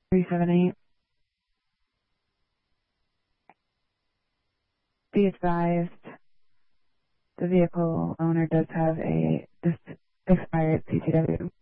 378. Be advised, the vehicle owner does have a expired CCW.